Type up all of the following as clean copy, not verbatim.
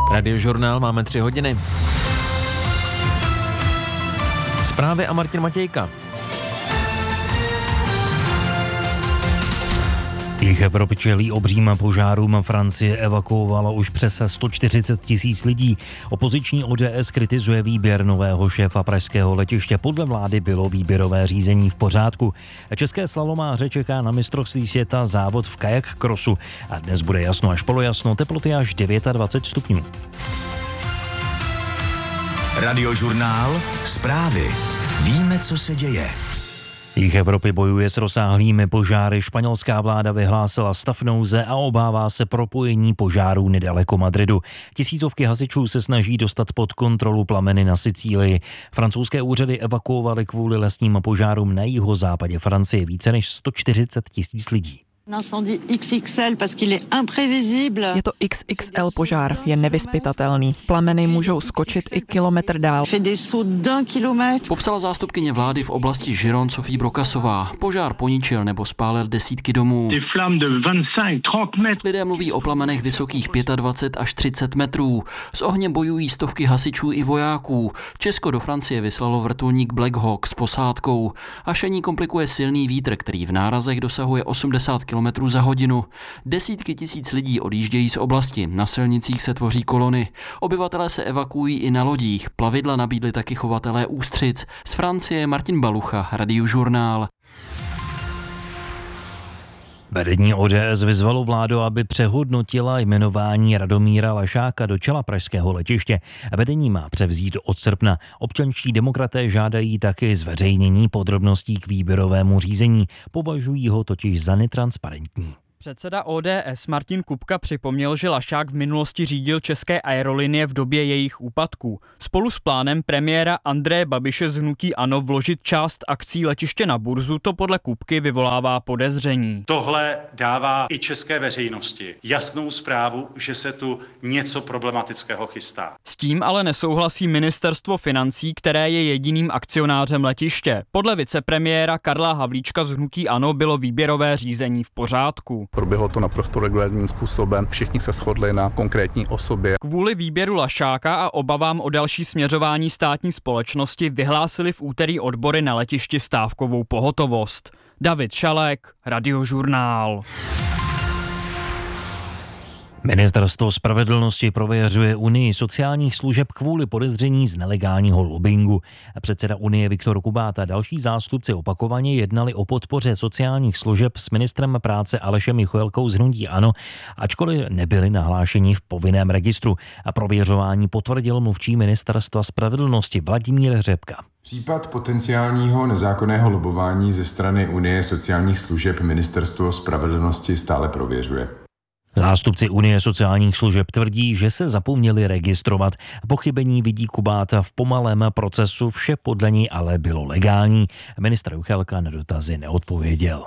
Radiožurnál máme 3 hodiny. Zprávy a Martin Matějka. Jich Evropy čelí obřím požárům. Francie evakuovala už přes 140 000 lidí. Opoziční ODS kritizuje výběr nového šéfa pražského letiště. Podle vlády bylo výběrové řízení v pořádku. České slalomáře čeká na mistrovství světa závod v kajak crossu. A dnes bude jasno až polojasno, teploty až 29 stupňů. Radiožurnál, zprávy. Víme, co se děje. Jih Evropy bojuje s rozsáhlými požáry. Španělská vláda vyhlásila stav nouze a obává se propojení požárů nedaleko Madridu. Tisícovky hasičů se snaží dostat pod kontrolu plameny na Sicílii. Francouzské úřady evakuovaly kvůli lesním požárům na jihozápadě Francie více než 140 000 lidí. Je to XXL požár, je nevyzpytatelný. Plameny můžou skočit i kilometr dál. Popsala zástupkyně vlády v oblasti Giron Sophie Brokasová. Požár poničil nebo spálil desítky domů. Lidé mluví o plamenech vysokých 25 až 30 metrů. S ohněm bojují stovky hasičů i vojáků. Česko do Francie vyslalo vrtulník Black Hawk s posádkou. Hašení komplikuje silný vítr, který v nárazech dosahuje 80 km za hodinu. Desítky tisíc lidí odjíždějí z oblasti, na silnicích se tvoří kolony. Obyvatelé se evakuují i na lodích, plavidla nabídli taky chovatelé ústřic. Z Francie Martin Balucha, Radiožurnál. Vedení ODS vyzvalo vládu, aby přehodnotila jmenování Radomíra Lašáka do čela pražského letiště. Vedení má převzít od srpna. Občanští demokraté žádají taky zveřejnění podrobností k výběrovému řízení. Považují ho totiž za netransparentní. Předseda ODS Martin Kupka připomněl, že Lašák v minulosti řídil České aerolinie v době jejich úpadků. Spolu s plánem premiéra Andreje Babiše z hnutí ANO vložit část akcí letiště na burzu to podle Kupky vyvolává podezření. Tohle dává i české veřejnosti jasnou zprávu, že se tu něco problematického chystá. S tím ale nesouhlasí ministerstvo financí, které je jediným akcionářem letiště. Podle vicepremiéra Karla Havlíčka z hnutí ANO bylo výběrové řízení v pořádku. Proběhlo to naprosto regulárním způsobem, všichni se shodli na konkrétní osobě. Kvůli výběru Lašáka a obavám o další směřování státní společnosti vyhlásili v úterý odbory na letišti stávkovou pohotovost. David Šalek, Radiožurnál. Ministerstvo spravedlnosti prověřuje Unii sociálních služeb kvůli podezření z nelegálního lobbingu. Předseda Unie Viktor Kubát a další zástupci opakovaně jednali o podpoře sociálních služeb s ministrem práce Alešem Michůlkou z hnutí ANO, ačkoliv nebyli nahlášeni v povinném registru. A prověřování potvrdil mluvčí ministerstva spravedlnosti Vladimír Řepka. Případ potenciálního nezákonného lobování ze strany Unie sociálních služeb ministerstvo spravedlnosti stále prověřuje. Zástupci Unie sociálních služeb tvrdí, že se zapomněli registrovat. Pochybení vidí Kubáta v pomalém procesu, vše podle něj ale bylo legální. Ministr Juchelka na dotazy neodpověděl.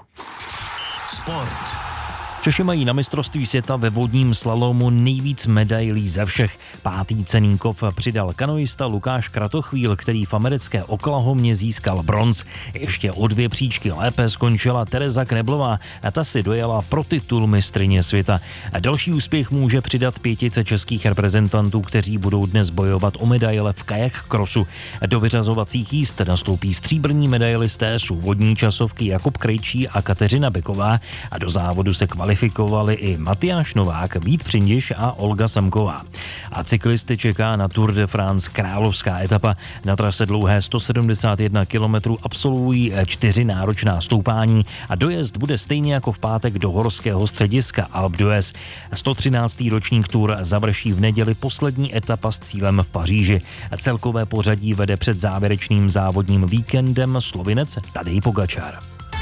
Sport. Češi mají na mistrovství světa ve vodním slalomu nejvíc medailí ze všech. 5. cenný kov přidal kanoista Lukáš Kratochvíl, který v americké Oklahomě získal bronz. Ještě o 2 příčky lépe skončila Tereza Kneblová a ta si dojela pro titul mistryně světa. A další úspěch může přidat 5 českých reprezentantů, kteří budou dnes bojovat o medaile v kajak crossu. Do vyřazovacích jízd nastoupí stříbrní medailisté z vodní časovky Jakub Krejčí a Kateřina Beková a do závodu se kvalifikovali i Matyáš Novák, Vít Přindiš a Olga Samková. A cyklisty čeká na Tour de France královská etapa. Na trase dlouhé 171 km absolvují 4 náročná stoupání a dojezd bude stejně jako v pátek do horského střediska Alpe d'Huez. 113. ročník Tour završí v neděli poslední etapa s cílem v Paříži. Celkové pořadí vede před závěrečným závodním víkendem Slovinec Tadej Pogačar.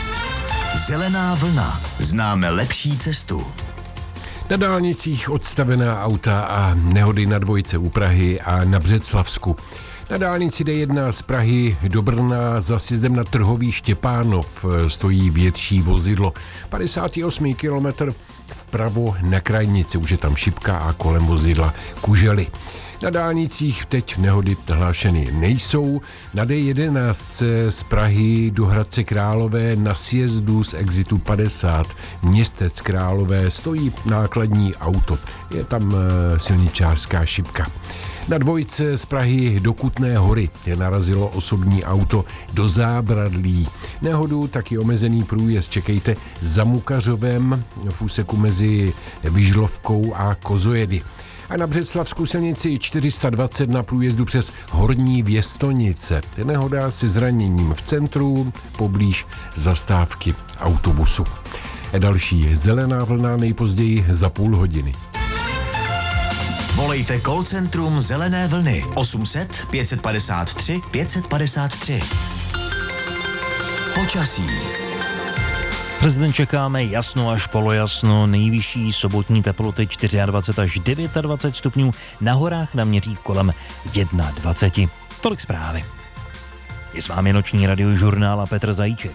Zelená vlna. Známe lepší cestu. Na dálnicích odstavená auta a nehody na dvojce u Prahy a na Břeclavsku. Na dálnici D1 z Prahy do Brna za sjezdem na Trhový Štěpánov stojí větší vozidlo. 58. kilometr v vpravo na krajnici, už je tam šipka a kolem vozidla kužely. Na dálnicích teď nehody hlášeny nejsou. Na D11 z Prahy do Hradce Králové na sjezdu z exitu 50 Městec Králové stojí nákladní auto. Je tam silničářská šipka. Na dvojce z Prahy do Kutné Hory narazilo osobní auto do zábradlí. Nehodu taky omezený průjezd čekejte za Mukařovem v úseku mezi Vyžlovkou a Kozojedy. A na Břeclavskou silnici 420 na průjezdu přes Horní Věstonice. Nehoda se zraněním v centru poblíž zastávky autobusu. Další zelená vlna nejpozději za půl hodiny. Volejte call centrum Zelené vlny 800 553 553. Počasí. Přes den čekáme jasno až polojasno, nejvyšší sobotní teploty 24 až 29 stupňů, na horách naměří kolem 21. Tolik zprávy. Je s vámi noční radiožurnál a Petr Zajíček.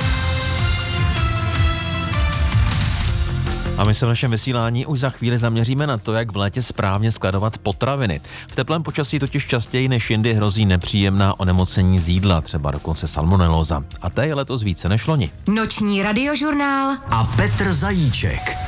A my se v našem vysílání už za chvíli zaměříme na to, jak v létě správně skladovat potraviny. V teplém počasí totiž častěji než jindy hrozí nepříjemná onemocnění z jídla, třeba dokonce salmonelóza. A té je letos více než loni. Noční radiožurnál a Petr Zajíček.